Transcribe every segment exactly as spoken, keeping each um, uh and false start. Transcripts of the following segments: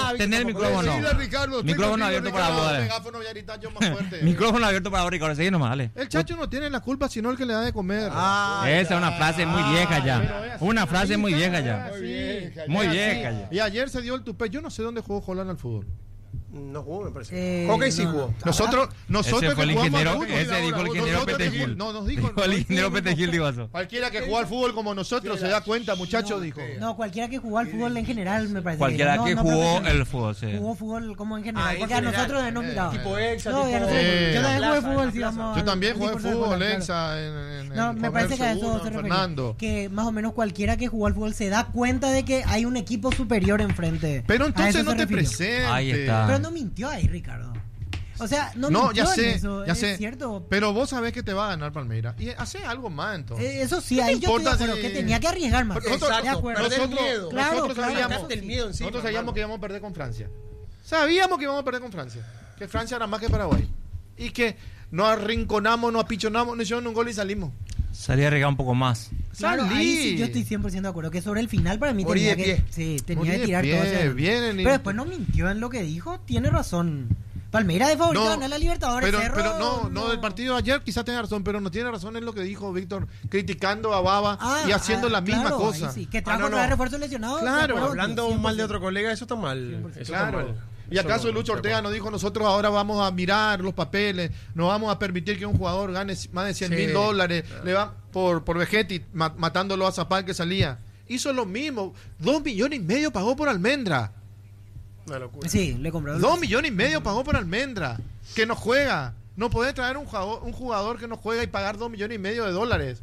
tener el micrófono. Ricardo, micrófono abierto para vos, dale. Micrófono abierto para vos, Ricardo. Seguí nomás, dale. El Chacho no tiene la culpa, sino el que le da de comer. Ah, esa es una frase muy vieja ya. Una frase muy vieja ya. Muy vieja ya. Y ayer se dio el tupé. Yo no sé dónde jugó Holland al fútbol. No jugó, me parece. Eh, Hockey sí jugó. Nosotros, nosotros ese fue el que ingeniero, jugamos ese al dijo el ingeniero Petejil. No, nos dijo. Dijo el ingeniero Petejil, dijo eso. Cualquiera que jugó al fútbol como nosotros se da cuenta, muchacho, no, dijo. No, cualquiera que jugó al fútbol en general, me parece. Cualquiera no, que no jugó el fútbol, sí. Jugó fútbol como en general. Ah, porque en a nosotros general, nos miraba. Tipo exa, no, tipo... Eh, yo también jugué fútbol, si vamos. Yo también jugué fútbol, claro. exa. En, en, no, en me parece que a eso uno, se refiere. Fernando. Que más o menos cualquiera que jugó al fútbol se da cuenta de que hay un equipo superior enfrente. Pero entonces no te presentes. Ahí está. Pero no mintió ahí, Ricardo. O sea, no, no mintió ya sé, en eso, ya es sé. cierto. Pero vos sabés que te va a ganar Palmeiras. Y hace algo más entonces. Eh, eso sí, ahí yo estoy de acuerdo, si... que tenía que arriesgar más. Nosotros, de acuerdo. Nosotros, miedo. Claro, nosotros claro, sabíamos, el miedo encima, nosotros sabíamos hermano. que íbamos a perder con Francia. Sabíamos que íbamos a perder con Francia. Que Francia era más que Paraguay. Y que nos arrinconamos, nos apichonamos, nos hicieron un gol y salimos. Salí a arriesgar un poco más. Claro, Salí. ahí sí yo estoy cien por ciento de acuerdo. Que sobre el final para mí Morí tenía de que, pie. sí, tenía Morí que de tirar pie, todo hacia- vienen y- Pero después no mintió en lo que dijo. Tiene razón. Palmeiras de favorito No, ganar la Libertadores. Pero, Cerro, pero no, no, del partido de ayer quizás tenga razón, pero no tiene razón en lo que dijo Víctor, criticando a Baba Ah, y haciendo ah, la misma claro, cosa. ahí sí, que trajo Ah, no, otra vez no. refuerzo lesionado. Claro, de acuerdo, Hablando cien por mal de ciento. otro colega, eso está mal. Eso está Claro. mal. ¿Y acaso Eso no, Lucho no, Ortega no dijo nosotros ahora vamos a mirar los papeles, no vamos a permitir que un jugador gane más de cien mil Sí. dólares, le va por, por Vegetti, ma- matándolo a Zapal que salía? Hizo lo mismo, dos millones y medio pagó por Almendra. Una locura. Sí, le compró. Dos millones y medio pagó por Almendra, que no juega. No podés traer un jugador, un jugador que no juega y pagar dos millones y medio de dólares.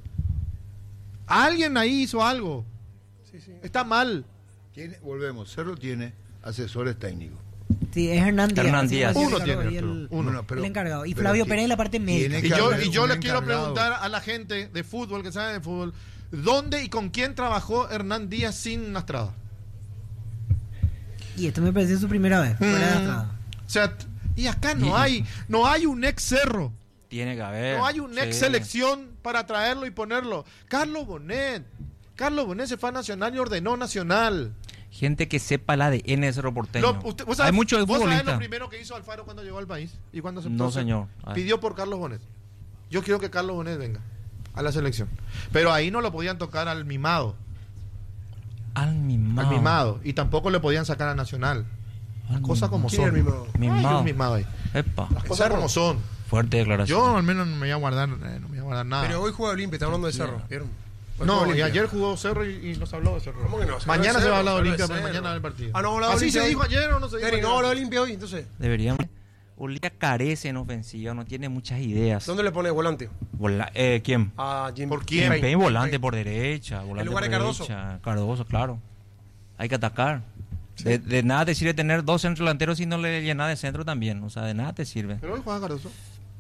Alguien ahí hizo algo. Sí, sí. Está mal. Tiene, volvemos, Cerro tiene asesores técnicos. Sí, es Hernán Díaz. Hernán así Díaz. como Uno decía tiene, Ricardo, y el, Uno. Bueno, pero- el encargado. Y pero Flavio ti- Pérez en la parte tiene médica. Y que yo, haber y yo un le quiero encargado. preguntar a la gente de fútbol que sabe de fútbol, ¿dónde y con quién trabajó Hernán Díaz sin Astrada? Y esto me pareció su primera vez. Fuera de Astrada. O sea, t- y acá no hay, no hay un ex Cerro, Tiene que haber. no hay un ex Sí. selección para traerlo y ponerlo. Carlos Bonet, Carlos Bonet se fue a Nacional y ordenó Nacional. Gente que sepa el A D N de Cerro Porteño. Lo- usted- ¿vos sabés- Hay muchos ¿Vos sabés lo futbolistas. primero que hizo Alfaro cuando llegó al país? ¿Y cuando aceptó No, ser? señor. A ver. Pidió por Carlos Bonet. Yo quiero que Carlos Bonet venga a la selección. Pero ahí no lo podían tocar al mimado. Al mimado. Al mimado. Y tampoco le podían sacar a Nacional. Las Al cosas como ¿Quién es son. el mimado? Hay Mimado. un mimado ahí. Epa. Las cosas como son. Fuerte declaración. Yo al menos no me voy a guardar, eh, no me voy a guardar nada. Pero hoy juega Olimpia, está hablando de Cerro. ¿Vieron? Hoy juega no, y Olimpia. ayer jugó Cerro y, y nos habló de Cerro. ¿Cómo que no? Se Mañana habló de se va a Cerro, hablar de se Olimpia, habló de pero mañana Cerro. va el partido. Ah, no, hablaba de ¿Así Olimpia se hoy. dijo ayer o no se dijo Eri, ayer? no habló de Olimpia hoy, entonces. Deberíamos. Olimpia carece en ofensiva, no tiene muchas ideas. ¿Dónde le pone volante? Vola- eh, ¿Quién? A Jim. ¿Por quién? Payne. Payne, volante Payne. por derecha. Volante lugar por de Cardoso. derecha. Cardoso, claro. Hay que atacar. Sí. De, de nada te sirve tener dos centros delanteros si no le llenas de centro también. O sea, de nada te sirve. Pero hoy juega Cardoso.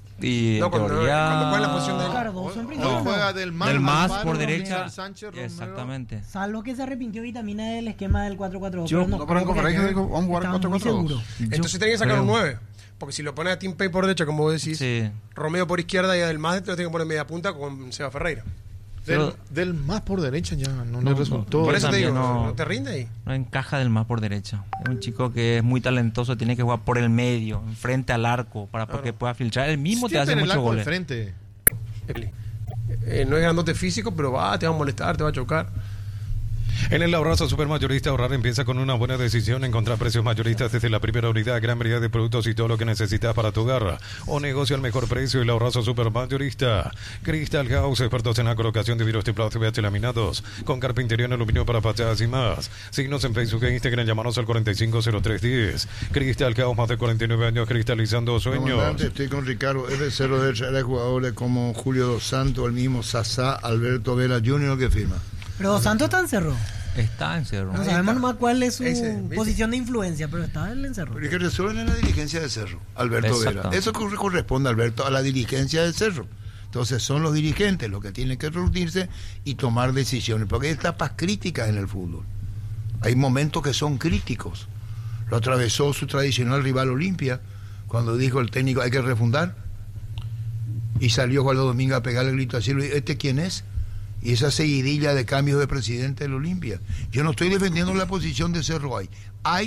Y No, en cuando- teoría- cuando juega en la posición de él. Cardoso en Hoy principio. juega del más, Del más Alfaro, por Miguel derecha. Sánchez, Romero. Exactamente. Salvo que se arrepintió Vitamina del esquema del cuatro cuatro dos. Yo- pero no, pero en creo que conferencia ayer dijo, vamos a jugar estaba muy cuatro cuatro dos. seguro. Entonces tiene que sacar creo. un nueve. Porque si lo pone a Tim Pay por derecha, como vos decís, Sí. Romeo por izquierda y a Del Más te lo tiene que poner en media punta con Seba Ferreira. Del, Pero- del más por derecha ya no, No, le resultó. no, Por eso te también digo, no- no, te rinde ahí. No encaja del más por derecha. Es un chico que es muy talentoso, tiene que jugar por el medio, enfrente al arco, para Claro. que pueda filtrar. Él mismo te Siempre hace en el muchos arco goles. de frente. Eli. Eh, no es grandote físico, pero va, te va a molestar, te va a chocar. En el abrazo supermayorista, ahorrar empieza con una buena decisión. Encontrar precios mayoristas desde la primera unidad, gran variedad de productos y todo lo que necesitas para tu hogar. O negocio al mejor precio. El abrazo supermayorista. Crystal House, expertos en la colocación de vidrios templados y V H laminados, con carpintería en aluminio para fachadas y más. Síguenos en Facebook e Instagram, llamanos al cuarenta y cinco cero tres diez. Crystal House, más de cuarenta y nueve años cristalizando sueños. Comandante, estoy con Ricardo. Es de Cerro de traer a jugadores como Julio Dos Santos, el mismo Sasá, Alberto Vela junior que firma. Pero Dos Santos está en Cerro. Está en Cerro. No Ahí sabemos está. nomás cuál es su Ese, ¿viste? posición de influencia, pero está él en Cerro. Pero es que resuelven en la dirigencia de Cerro, Alberto Vela. Exacto. Eso corre- corresponde, Alberto, a la dirigencia de Cerro. Entonces son los dirigentes los que tienen que reunirse y tomar decisiones, porque hay etapas críticas en el fútbol. Hay momentos que son críticos. Lo atravesó su tradicional rival Olimpia, cuando dijo el técnico hay que refundar, y salió Juan Domínguez a pegarle el grito al cielo, ¿este quién es? Y esa seguidilla de cambios de presidente del Olimpia. Yo no estoy defendiendo la posición de Cerro ahí. Hay